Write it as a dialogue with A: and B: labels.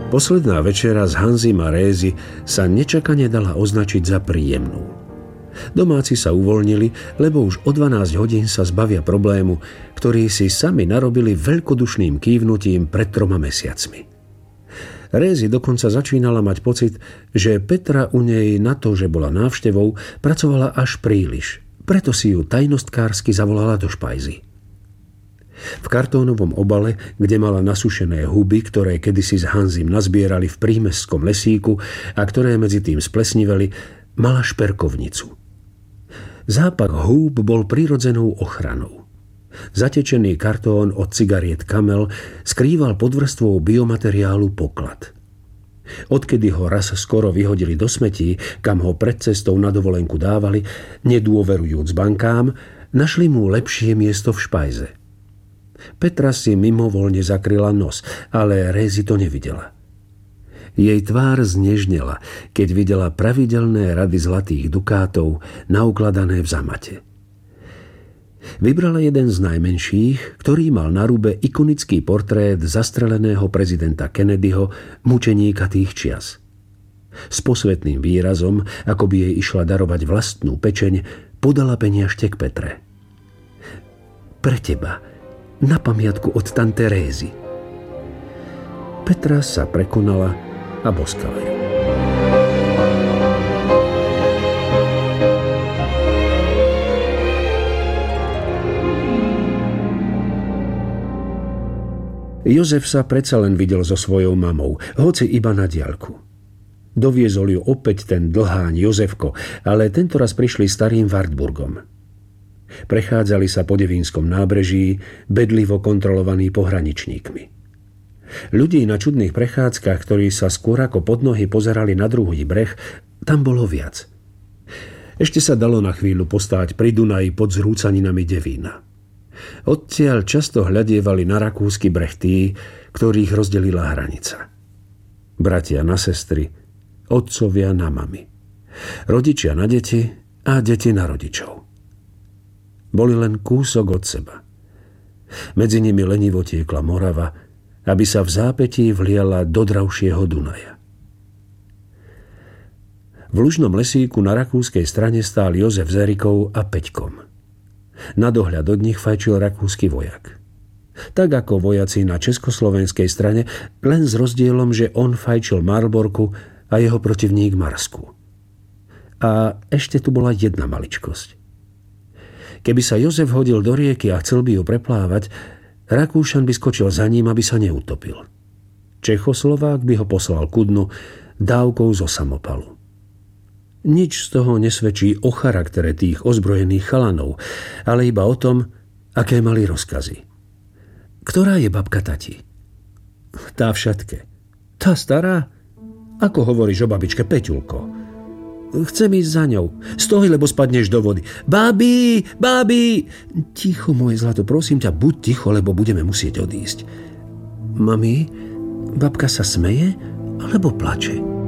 A: Posledná večera s Hanzim a Rézy sa nečakane dala označiť za príjemnú. Domáci sa uvoľnili, lebo už o 12 hodín sa zbavia problému, ktorý si sami narobili veľkodušným kývnutím pred 3 mesiacmi. Rézy dokonca začínala mať pocit, že Petra u nej na to, že bola návštevou, pracovala až príliš, preto si ju tajnostkársky zavolala do špajzy. V kartónovom obale, kde mala nasušené huby, ktoré kedysi s Hanzim nazbierali v prímestskom lesíku a ktoré medzi tým splesniveli, mala šperkovnicu. Zápach húb bol prirodzenou ochranou. Zatečený kartón od cigariet Camel skrýval pod vrstvou biomateriálu poklad. Odkedy ho raz skoro vyhodili do smetí, kam ho pred cestou na dovolenku dávali, nedôverujúc bankám, našli mu lepšie miesto v špajze. Petra si mimovoľne zakryla nos, ale Rézy to nevidela. Jej tvár znežnela, keď videla pravidelné rady zlatých dukátov naukladané v zamate. Vybrala jeden z najmenších, ktorý mal na rube ikonický portrét zastreleného prezidenta Kennedyho, mučeníka tých čias. S posvetným výrazom, ako by jej išla darovať vlastnú pečeň, podala peniažtek Petre. Pre teba, na pamiatku od tante Rézy. Petra sa prekonala a boskala ju. Jozef sa predsa len videl so svojou mamou, hoci iba na diaľku. Doviezol ju opäť ten dlháň Jozefko, ale tentoraz prišli starým Wartburgom. Prechádzali sa po Devínskom nábreží, bedlivo kontrolovaní pohraničníkmi. Ľudí na čudných prechádzkach, ktorí sa skôr ako pod nohy pozerali na druhý breh, tam bolo viac. Ešte sa dalo na chvíľu postáť pri Dunaji pod zrúcaninami Devína. Odtiaľ často hľadievali na rakúsky breh tí, ktorých rozdelila hranica. Bratia na sestry, otcovia na mami, rodičia na deti a deti na rodičov. Boli len kúsok od seba. Medzi nimi lenivo tiekla Morava, aby sa v zápätí vliala do dravšieho Dunaja. V lužnom lesíku na rakúskej strane stál Jozef s Erikou a Peťkom. Na dohľad od nich fajčil rakúsky vojak. Tak ako vojaci na československej strane, len s rozdielom, že on fajčil Marlborku a jeho protivník Marsku. A ešte tu bola jedna maličkosť. Keby sa Jozef hodil do rieky a chcel by ju preplávať, Rakúšan by skočil za ním, aby sa neutopil. Čechoslovák by ho poslal ku dnu dávkou zo samopalu. Nič z toho nesvedčí o charaktere tých ozbrojených chalanov, ale iba o tom, aké mali rozkazy. Ktorá je babka tati? Tá v šatke. Tá stará? Ako hovoríš o babičke Peťulko? Chcem ísť za ňou. Stoj, lebo spadneš do vody. Babi, babi! Ticho, moje zlato, prosím ťa, buď ticho, lebo budeme musieť odísť. Mami, babka sa smeje alebo plače?